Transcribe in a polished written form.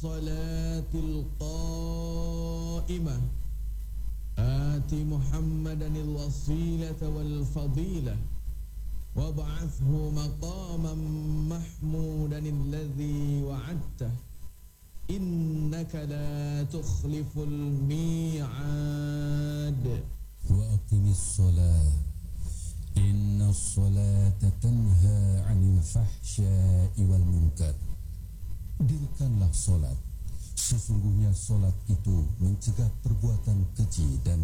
الصلاة القائمة آت محمدا الوسيلة والفضيلة وابعثه مقاما محمودا الذي وعدته إنك لا تخلف الميعاد وأقم الصلاة إن الصلاة تنهى عن الفحشاء والمنكر. Dirikanlah solat. Sesungguhnya solat itu mencegah perbuatan keji dan